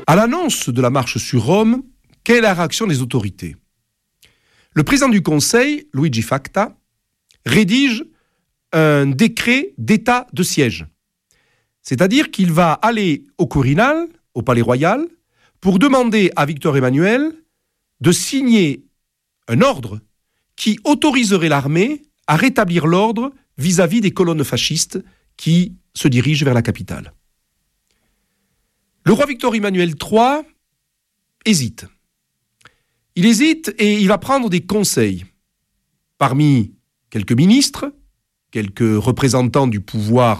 À l'annonce de la marche sur Rome, quelle est la réaction des autorités? Le président du Conseil, Luigi Facta, rédige un décret d'état de siège. C'est-à-dire qu'il va aller au Quirinal, au Palais Royal, pour demander à Victor Emmanuel de signer un ordre qui autoriserait l'armée à rétablir l'ordre vis-à-vis des colonnes fascistes qui se dirigent vers la capitale. Le roi Victor Emmanuel III hésite. Il hésite et il va prendre des conseils parmi quelques ministres, quelques représentants du pouvoir